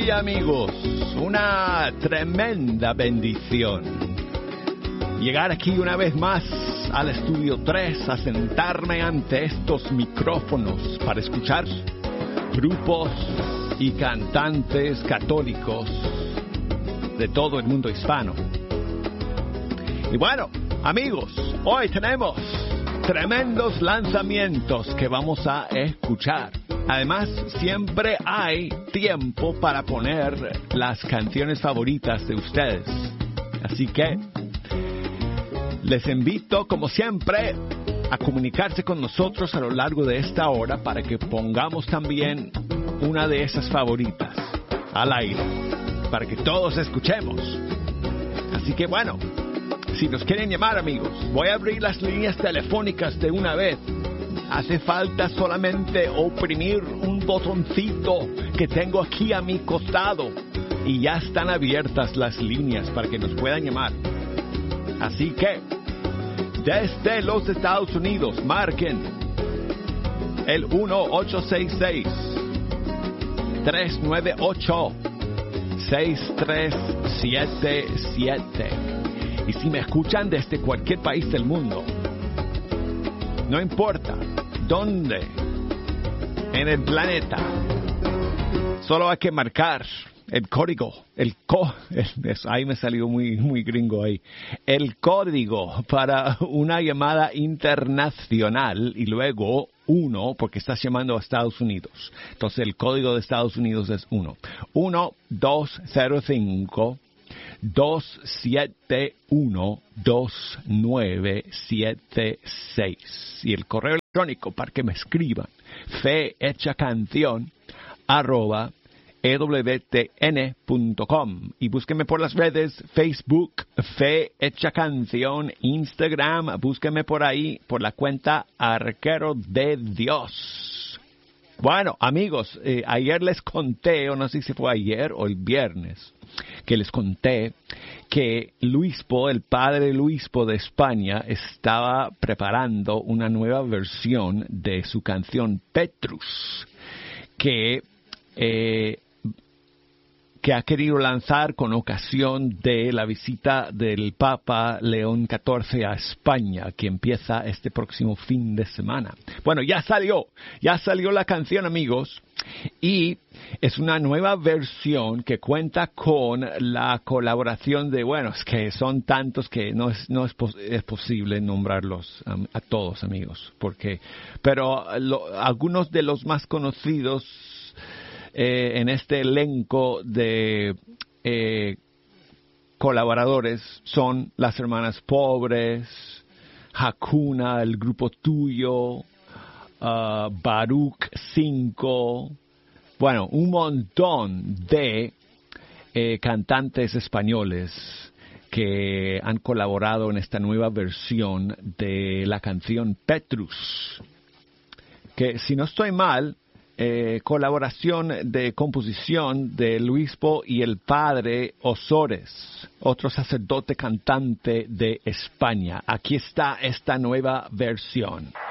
Y amigos, una tremenda bendición llegar aquí una vez más al estudio 3 a sentarme ante estos micrófonos para escuchar grupos y cantantes católicos de todo el mundo hispano. Y bueno, amigos, hoy tenemos tremendos lanzamientos que vamos a escuchar. Además, siempre hay tiempo para poner las canciones favoritas de ustedes. Así que les invito, como siempre, a comunicarse con nosotros a lo largo de esta hora para que pongamos también una de esas favoritas al aire, para que todos escuchemos. Así que bueno, si nos quieren llamar, amigos, voy a abrir las líneas telefónicas de una vez. Hace falta solamente oprimir un botoncito que tengo aquí a mi costado y ya están abiertas las líneas para que nos puedan llamar. Así que, desde los Estados Unidos, marquen el 1-866-398-6377. Y si me escuchan desde cualquier país del mundo, no importa dónde en el planeta, solo hay que marcar el código, ahí me salió muy gringo ahí, el código para una llamada internacional y luego 1, porque estás llamando a Estados Unidos. Entonces el código de Estados Unidos es 1-205-271-2976. Y el correo electrónico para que me escriban, fehechacanción@ewtn.com. Y búsquenme por las redes, Facebook, Fe Hecha Canción, Instagram, búsquenme por ahí, por la cuenta Arquero de Dios. Bueno, amigos, ayer les conté, o no sé si fue ayer o el viernes, que les conté que Luispo, el padre Luispo de España, estaba preparando una nueva versión de su canción Petrus, que ha querido lanzar con ocasión de la visita del Papa León XIV a España, que empieza este próximo fin de semana. Bueno, ya salió la canción, amigos, y es una nueva versión que cuenta con la colaboración de, bueno, es que son tantos que no es posible nombrarlos a todos, amigos, pero algunos de los más conocidos en este elenco de colaboradores son las Hermanas Pobres, Hakuna, el Grupo Tuyo, Baruch 5, bueno, un montón de cantantes españoles que han colaborado en esta nueva versión de la canción Petrus, que si no estoy mal, colaboración de composición de Luispo y el padre Osores, otro sacerdote cantante de España. Aquí está esta nueva versión.